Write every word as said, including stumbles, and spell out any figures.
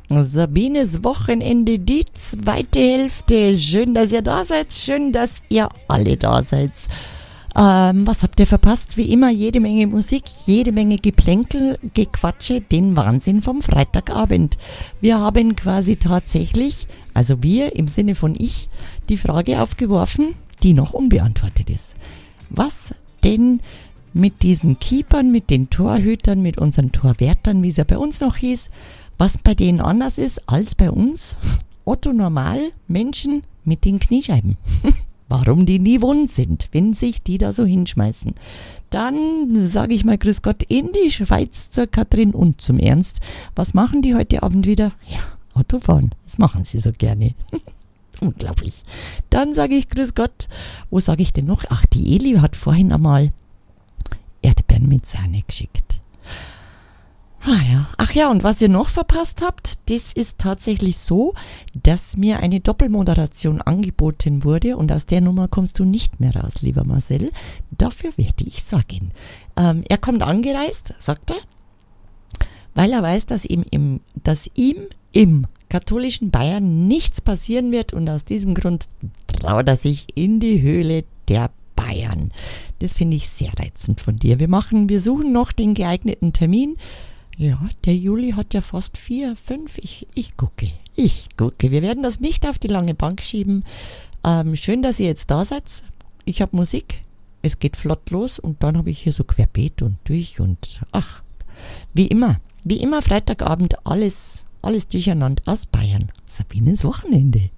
Sabines Wochenende, die zweite Hälfte. Schön, dass ihr da seid. Schön, dass ihr alle da seid. Ähm, was habt ihr verpasst? Wie immer jede Menge Musik, jede Menge Geplänkel, Gequatsche, den Wahnsinn vom Freitagabend. Wir haben quasi tatsächlich, also wir im Sinne von ich, die Frage aufgeworfen, die noch unbeantwortet ist. Was denn mit diesen Keepern, mit den Torhütern, mit unseren Torwärtern, wie es ja bei uns noch hieß, was bei denen anders ist als bei uns, Otto Normal Menschen mit den Kniescheiben. Warum die nie wund sind, wenn sich die da so hinschmeißen. Dann sage ich mal Grüß Gott in die Schweiz zur Katrin und zum Ernst. Was machen die heute Abend wieder? Ja, Autofahren. Das machen sie so gerne. Unglaublich. Dann sage ich Grüß Gott. Wo sage ich denn noch? Ach, die Eli hat vorhin einmal Erdbeeren mit Sahne geschickt. Ah ja. Ach ja, und was ihr noch verpasst habt, das ist tatsächlich so, dass mir eine Doppelmoderation angeboten wurde und aus der Nummer kommst du nicht mehr raus, lieber Marcel. Dafür werde ich sagen. Ähm, er kommt angereist, sagt er, weil er weiß, dass ihm im, dass ihm im katholischen Bayern nichts passieren wird und aus diesem Grund traut er sich in die Höhle der Bayern. Das finde ich sehr reizend von dir. Wir machen, wir suchen noch den geeigneten Termin. Ja, der Juli hat ja fast vier, fünf. Ich, ich gucke, ich gucke. Wir werden das nicht auf die lange Bank schieben. Ähm, schön, dass ihr jetzt da seid. Ich habe Musik. Es geht flott los und dann habe ich hier so querbeet und durch und ach, wie immer, wie immer Freitagabend alles, alles durcheinander aus Bayern. Sabines Wochenende.